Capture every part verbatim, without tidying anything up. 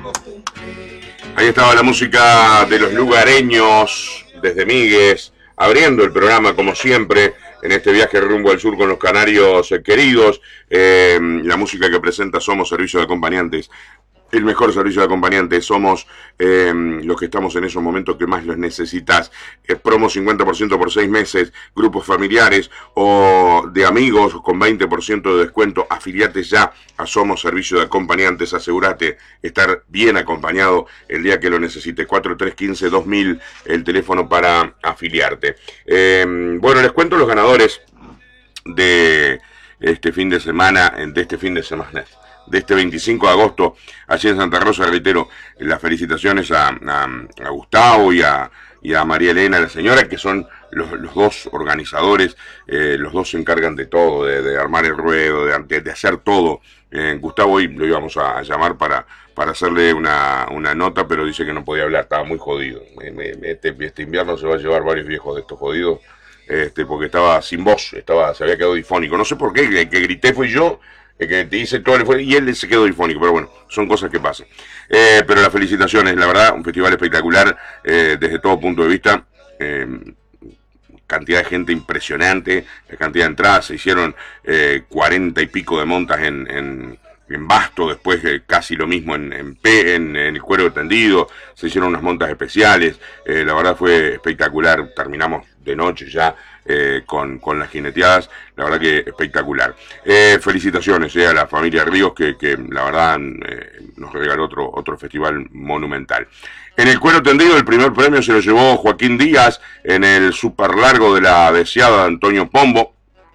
Ahí estaba la música de los lugareños desde Migues, abriendo el programa como siempre en este viaje rumbo al sur con los canarios queridos. Eh, la música que presenta Somos Servicio de Acompañantes. El mejor servicio de acompañantes, somos eh, los que estamos en esos momentos que más los necesitas. Eh, promo cincuenta por ciento por seis meses, grupos familiares o de amigos con veinte por ciento de descuento. Afiliate ya a Somos Servicio de Acompañantes, asegúrate estar bien acompañado el día que lo necesites. cuatro tres uno cinco dos mil, el teléfono para afiliarte. Eh, bueno, les cuento los ganadores de este fin de semana, de este fin de semana. de este veinticinco de agosto, allí en Santa Rosa. Reitero, las felicitaciones a, a, a Gustavo y a, y a María Elena, la señora, que son los, los dos organizadores. Eh, los dos se encargan de todo, de, de armar el ruedo, de, de hacer todo. Eh, Gustavo hoy lo íbamos a, a llamar para, para hacerle una, una nota, pero dice que no podía hablar, estaba muy jodido. Me, me, este, este invierno se va a llevar varios viejos de estos jodidos, este, porque estaba sin voz, estaba, se había quedado difónico. No sé por qué, el que grité fui yo, el que te dice todo, y él se quedó difónico, pero bueno, son cosas que pasan. Eh, pero las felicitaciones, la verdad, un festival espectacular eh, desde todo punto de vista. Eh, cantidad de gente impresionante, la cantidad de entradas, se hicieron eh, cuarenta y pico de montas en, en, en Basto, después eh, casi lo mismo en, en, P, en, en el Cuero Tendido, se hicieron unas montas especiales. Eh, la verdad fue espectacular, terminamos de noche ya eh, con, con las jineteadas, la verdad que espectacular. Eh, felicitaciones eh, a la familia Ríos, que, que la verdad eh, nos regaló otro, otro festival monumental. En el Cuero Tendido el primer premio se lo llevó Joaquín Díaz en el super largo de la deseada Antonio Pombo.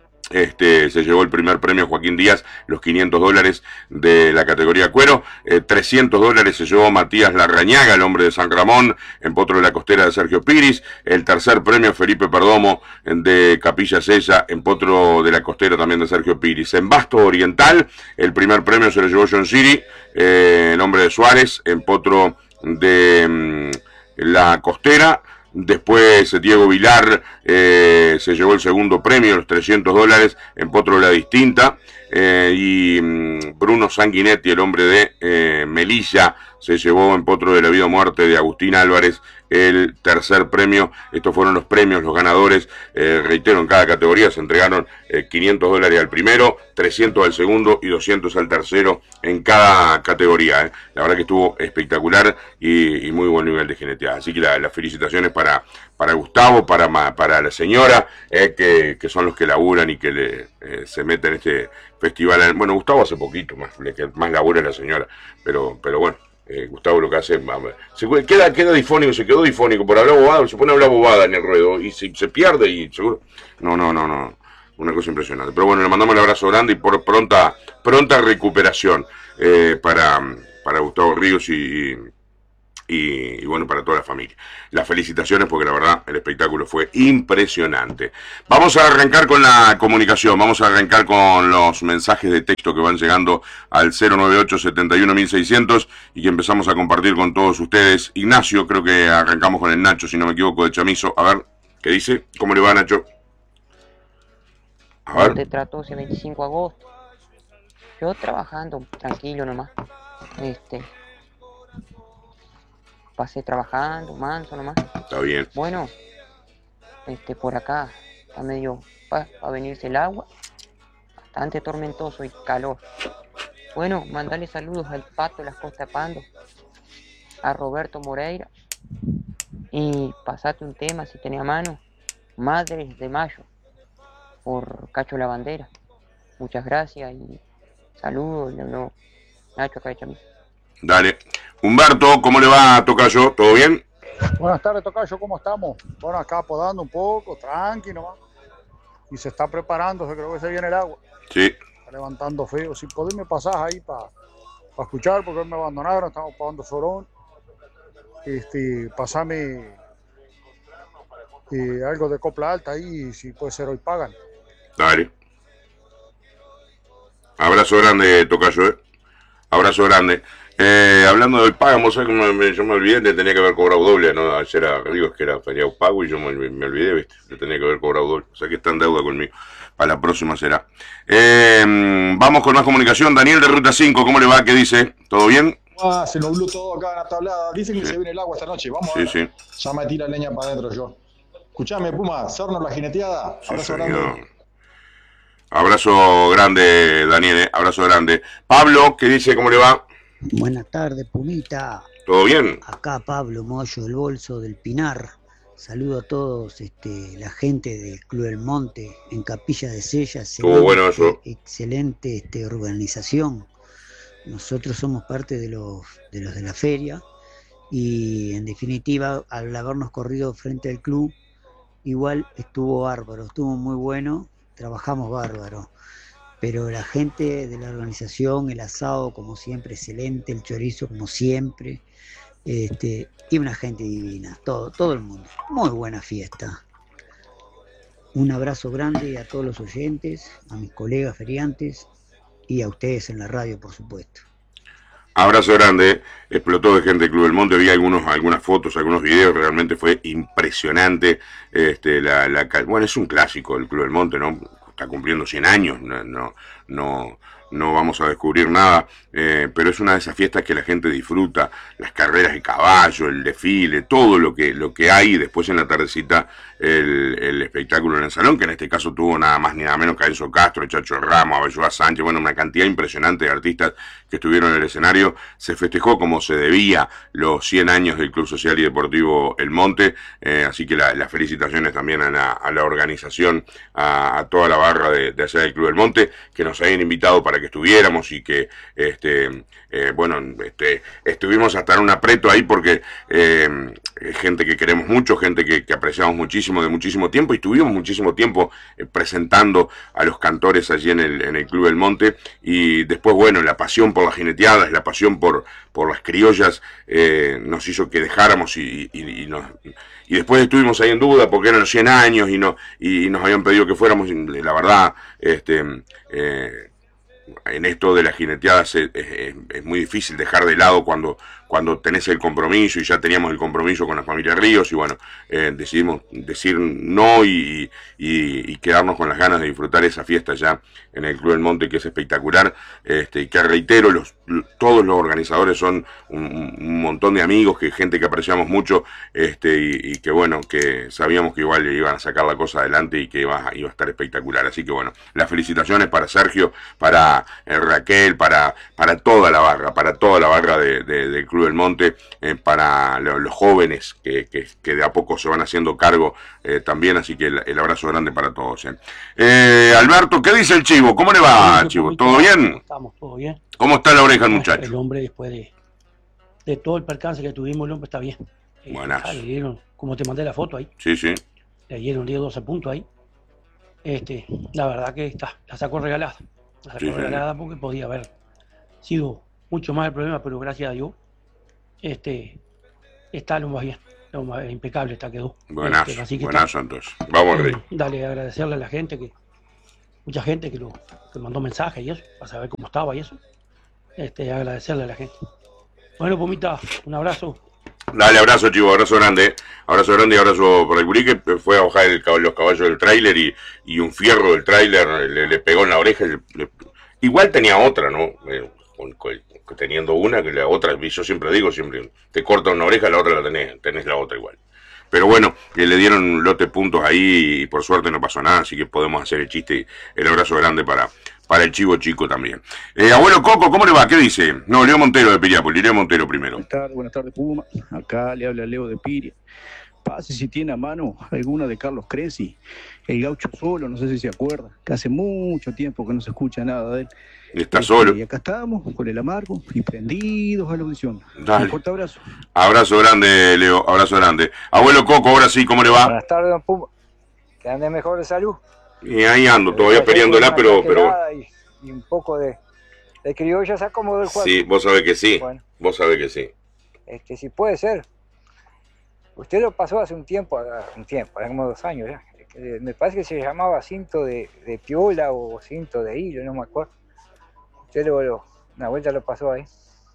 Este, se llevó el primer premio Joaquín Díaz, los quinientos dólares de la categoría cuero. eh, trescientos dólares se llevó Matías Larrañaga, el hombre de San Ramón, en Potro de la Costera de Sergio Piris. El tercer premio Felipe Perdomo de Capilla Sella, en Potro de la Costera también de Sergio Piris. En Basto Oriental el primer premio se lo llevó John City, eh, el hombre de Suárez, en Potro de mmm, la Costera. Después Diego Vilar eh, se llevó el segundo premio, los trescientos dólares, en Potro de la Distinta. Eh, y mmm, Bruno Sanguinetti, el hombre de eh, Melilla, se llevó en Potro de la Vida o Muerte de Agustín Álvarez el tercer premio. Estos fueron los premios, los ganadores. Eh, reitero, en cada categoría se entregaron eh, quinientos dólares al primero, trescientos al segundo y doscientos al tercero en cada categoría. Eh. La verdad que estuvo espectacular y, y muy buen nivel de jineteada. Así que la, las felicitaciones para, para Gustavo, para, para la señora, eh, que, que son los que laburan y que le, eh, se meten en este festival. Bueno, Gustavo hace poquito, más, más labura la señora, pero, pero bueno. Eh, Gustavo lo que hace, se queda, queda difónico, se quedó difónico por hablar bobada, se pone a hablar bobada en el ruedo y se, se pierde y seguro, no, no, no, no, una cosa impresionante. Pero bueno, le mandamos el abrazo grande y por pronta, pronta recuperación eh, para, para Gustavo Ríos y, y, y bueno, para toda la familia. Las felicitaciones porque la verdad el espectáculo fue impresionante. Vamos a arrancar con la comunicación, vamos a arrancar con los mensajes de texto que van llegando al cero nueve ocho setenta y uno mil seiscientos y que empezamos a compartir con todos ustedes. Ignacio, creo que arrancamos con el Nacho, si no me equivoco, de Chamizo. A ver, ¿qué dice? ¿Cómo le va, Nacho? A ver. Te trató ese veinticinco de agosto. Yo trabajando, tranquilo nomás. Este... Pasé trabajando, manso nomás. Está bien. Bueno, este por acá está medio va a venirse el agua, bastante tormentoso y calor. Bueno, mandarle saludos al Pato de las Costas de Pando, a Roberto Moreira, y pasate un tema si tenía a mano, Madres de Mayo, por Cacho la Bandera. Muchas gracias y saludos, no, Nacho acá de Chamizo. Dale. Humberto, ¿cómo le va, Tocayo? ¿Todo bien? Buenas tardes, Tocayo, ¿cómo estamos? Bueno, acá podando un poco, tranqui nomás. Y se está preparando, creo que se viene el agua. Sí. Está levantando feo. Si podés me pasás ahí para pa escuchar, porque me abandonaron, estamos pagando Sorón. Este, pasame eh, algo de copla alta ahí, si puede ser hoy pagan. Dale. Abrazo grande, Tocayo, ¿eh? Abrazo grande. Eh, hablando de hoy pagamos, ¿sabes? Me, yo me olvidé, le tenía que haber cobrado doble, ¿no? Ayer era, digo, es que era feriado pago y yo me, me olvidé, ¿viste? Le tenía que haber cobrado doble. O sea que está en deuda conmigo. Para la próxima será. Eh, vamos con más comunicación. Daniel de Ruta cinco, ¿cómo le va? ¿Qué dice? ¿Todo bien? Ah, se nubló todo acá en la tablada. Dicen que sí. Se viene el agua esta noche. Vamos sí, a ver. Sí. Ya me tira leña para adentro yo. Escuchame, Puma, hacernos la jineteada. Sí, Abrazo señor. grande. Abrazo grande, Daniel, ¿eh? Abrazo grande. Pablo, ¿qué dice? ¿Cómo le va? Buenas tardes, Pumita. ¿Todo bien? Acá Pablo Moyo, el Bolso del Pinar. Saludo a todos, este, la gente del Club del Monte en Capilla de Sella. Estuvo bueno eso. Excelente este, organización. Nosotros somos parte de los, de los de la feria y en definitiva al habernos corrido frente al club igual estuvo bárbaro, estuvo muy bueno, trabajamos bárbaro, pero la gente de la organización, el asado como siempre excelente, el chorizo como siempre, este, y una gente divina, todo, todo el mundo, muy buena fiesta. Un abrazo grande a todos los oyentes, a mis colegas feriantes y a ustedes en la radio, por supuesto. Abrazo grande, explotó de gente del Club del Monte, vi algunos, algunas fotos, algunos videos, realmente fue impresionante. Este, la, la, bueno, es un clásico el Club del Monte, ¿no? Está cumpliendo cien años, no, no, no, no vamos a descubrir nada, eh, pero es una de esas fiestas que la gente disfruta, las carreras de caballo, el desfile, todo lo que, lo que hay, después en la tardecita el, el espectáculo en el salón, que en este caso tuvo nada más ni nada menos que a Enzo Castro, Chacho Ramos, Avelloa Sánchez, bueno, una cantidad impresionante de artistas que estuvieron en el escenario. Se festejó como se debía los cien años del Club Social y Deportivo El Monte, eh, así que la, las felicitaciones también a la, a la organización, a, a toda la barra de, de allá del Club del Monte, que nos habían invitado para que estuviéramos y que, este, eh, bueno, este, estuvimos hasta en un aprieto ahí porque eh, gente que queremos mucho, gente que, que apreciamos muchísimo de muchísimo tiempo y estuvimos muchísimo tiempo eh, presentando a los cantores allí en el, en el Club del Monte y después, bueno, la pasión por las jineteadas, la pasión por, por las criollas eh, nos hizo que dejáramos y, y, y, nos, y después estuvimos ahí en duda porque eran los cien años y, no, y nos habían pedido que fuéramos y la verdad, este... Eh, en esto de las jineteadas es, es, es muy difícil dejar de lado cuando, cuando tenés el compromiso y ya teníamos el compromiso con la familia Ríos y bueno, eh, decidimos decir no y, y, y quedarnos con las ganas de disfrutar esa fiesta ya en el Club del Monte, que es espectacular, este, y que reitero, los, todos los organizadores son un, un montón de amigos, que gente que apreciamos mucho, este, y, y que bueno, que sabíamos que igual iban a sacar la cosa adelante y que iba, iba a estar espectacular. Así que bueno, las felicitaciones para Sergio, para eh, Raquel, para, para toda la barra, para toda la barra de, de, del Club del Monte, eh, para lo, los jóvenes que, que, que de a poco se van haciendo cargo eh, también, así que el, el abrazo grande para todos. Eh. Eh, Alberto, ¿qué dice el Chivo? ¿Cómo le va, Chivo? ¿Todo bien? Estamos, todo bien. ¿Cómo está la oreja el muchacho? El hombre, después de, de todo el percance que tuvimos, el hombre está bien. Eh, Buenas. Le dieron, como te mandé la foto ahí, Sí, sí. le dieron diez, doce puntos ahí. Este, la verdad que está, la sacó regalada. La sacó Sí, regalada porque podía haber sido mucho más el problema, pero gracias a Dios, este, está lo más bien, lo más impecable está quedó. Buenas, Este, así que buenas está, entonces. Vamos, Rey. dale, agradecerle a la gente que, mucha gente que lo que mandó mensajes y eso, para saber cómo estaba y eso. Este, agradecerle a la gente. Bueno, Pumita, un abrazo. Dale, abrazo, Chivo, abrazo grande. Abrazo grande y abrazo por el gurí que fue a bajar el, los caballos del tráiler y, y un fierro del tráiler le, le pegó en la oreja. Le, le, igual tenía otra, ¿no? Eh, con, con, teniendo una, que la otra, yo siempre digo, siempre te corta una oreja, la otra la tenés, tenés la otra igual. Pero bueno, que le dieron un lote de puntos ahí y por suerte no pasó nada, así que podemos hacer el chiste y el abrazo grande para, para el Chivo Chico también. Eh, abuelo Coco, ¿cómo le va? ¿Qué dice? No, Leo Montero de Piriápolis, Leo Montero primero. Buenas tardes, buenas tardes, Puma. Acá le habla Leo de Piria. Pase si tiene a mano alguna de Carlos Cresci, el gaucho solo, no sé si se acuerda, que hace mucho tiempo que no se escucha nada de él. Está solo. Y acá estamos, con el amargo y prendidos a la audición. Dale. Un fuerte abrazo. Abrazo grande, Leo, abrazo grande. Abuelo Coco, ahora sí, ¿cómo le va? Buenas tardes, don Puma. Que ande mejor de salud. Y ahí ando, todavía peleándola, pero... pero... Y, y un poco de, de criolla se acomodó el juego. Sí, vos sabés que sí, bueno, vos sabés que sí. Este, sí puede ser. Usted lo pasó hace un tiempo, hace un tiempo, hace como dos años ya. Me parece que se llamaba cinto de, de piola o cinto de hilo, no me acuerdo. Usted lo, lo, una vuelta lo pasó ahí.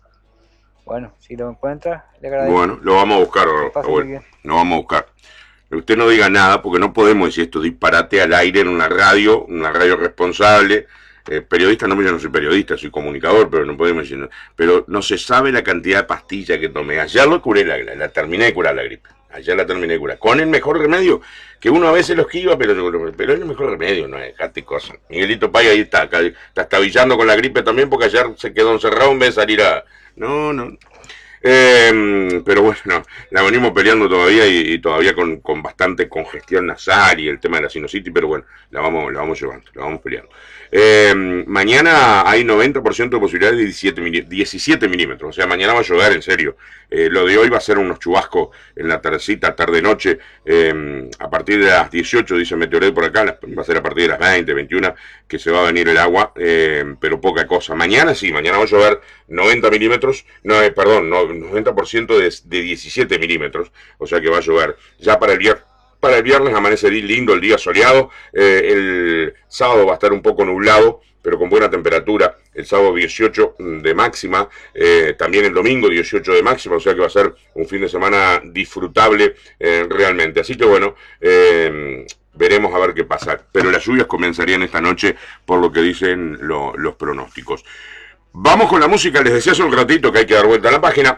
Bueno, si lo encuentra, le agradezco. Bueno, lo vamos a buscar, abuelo. Lo vamos a buscar. Usted no diga nada porque no podemos decir esto disparate al aire en una radio, una radio responsable. eh, periodista, no, yo no soy periodista, soy comunicador, pero no podemos decir, pero no se sabe la cantidad de pastillas que tomé. Ayer lo curé, la, la, la terminé de curar la gripe. Ayer la terminé de curar. Con el mejor remedio, que uno a veces lo esquiva, pero, pero es el mejor remedio, no es dejarte cosas. Miguelito Pay ahí está, acá, está estabillando con la gripe también, porque ayer se quedó encerrado en vez de salir a... No, no... Eh, pero bueno, la venimos peleando todavía y, y todavía con, con bastante congestión nasal y el tema de la sinusitis, pero bueno, la vamos, la vamos llevando, la vamos peleando. Eh, mañana hay noventa por ciento de posibilidades de diecisiete milímetros, o sea, mañana va a llover, en serio. Eh, lo de hoy va a ser unos chubascos en la tardecita, tarde-noche, eh, a partir de las dieciocho, dice Meteoret por acá, va a ser a partir de las veinte, veintiuna, que se va a venir el agua, eh, pero poca cosa. Mañana sí, mañana va a llover noventa milímetros, no, eh, perdón, no, noventa por ciento de, de diecisiete milímetros, o sea que va a llover. Ya para el viernes, para el viernes amanece lindo, el día soleado, eh, el sábado va a estar un poco nublado, pero con buena temperatura. El sábado dieciocho de máxima, eh, también el domingo dieciocho de máxima, o sea que va a ser un fin de semana disfrutable eh, realmente. Así que bueno, eh, veremos a ver qué pasa. Pero las lluvias comenzarían esta noche, por lo que dicen lo, los pronósticos. Vamos con la música. Les decía hace un ratito que hay que dar vuelta a la página,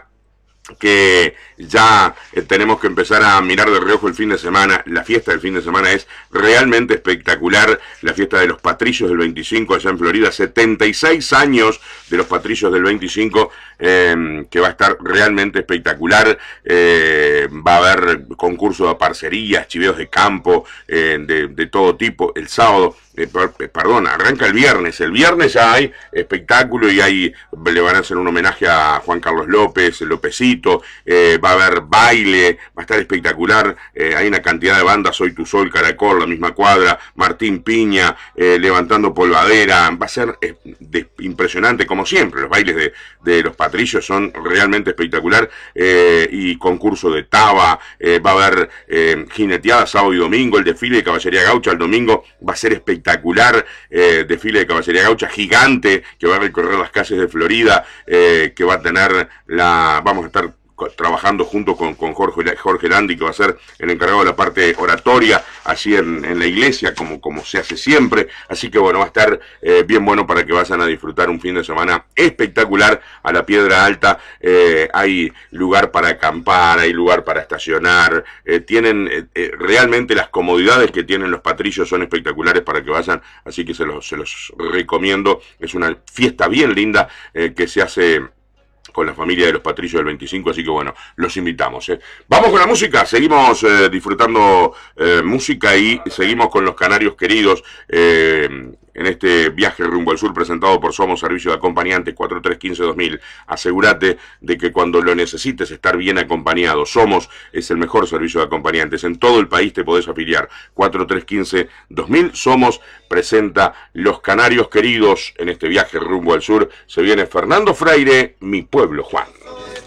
que ya eh, tenemos que empezar a mirar de reojo el fin de semana. La fiesta del fin de semana es realmente espectacular. La fiesta de los Patricios del veinticinco allá en Florida, setenta y seis años de los Patricios del veinticinco, eh, que va a estar realmente espectacular. Eh, va a haber concursos de parcerías, chiveos de campo, eh, de, de todo tipo. El sábado, eh, per, perdón, arranca el viernes. El viernes ya hay espectáculo y hay, le van a hacer un homenaje a Juan Carlos López, Lópezito, eh, va a haber baile, va a estar espectacular. Eh, hay una cantidad de bandas, Soy Tu Sol, Caracol, La Misma Cuadra, Martín Piña, eh, Levantando Polvadera. Va a ser eh, de, impresionante, como siempre. Los bailes de, de los Patricios son realmente espectacular, eh, y concurso de taba, eh, va a haber eh, jineteada sábado y domingo, el desfile de Caballería Gaucha el domingo va a ser espectacular, eh, desfile de Caballería Gaucha gigante que va a recorrer las calles de Florida, eh, que va a tener la, vamos a estar trabajando junto con, con Jorge, Jorge Landi, que va a ser el encargado de la parte oratoria allí en, en la iglesia, como, como se hace siempre. Así que bueno, va a estar eh, bien bueno para que vayan a disfrutar un fin de semana espectacular a la Piedra Alta. Eh, hay lugar para acampar, hay lugar para estacionar, eh, tienen eh, eh, realmente las comodidades que tienen los Patricios son espectaculares para que vayan, así que se los, se los recomiendo. Es una fiesta bien linda eh, que se hace con la familia de los Patricios del veinticinco, así que bueno, los invitamos. ¿eh? Vamos con la música, seguimos eh, disfrutando eh, música y seguimos con los canarios queridos eh, en este viaje rumbo al sur presentado por Somos Servicio de Acompañantes cuatro tres uno cinco dos mil. Asegúrate de que cuando lo necesites estar bien acompañado. Somos es el mejor servicio de acompañantes. En todo el país te podés afiliar. cuatro tres uno cinco dos mil. Somos presenta Los Canarios Queridos en este viaje rumbo al sur. Se viene Fernando Freire, Mi Pueblo Juan.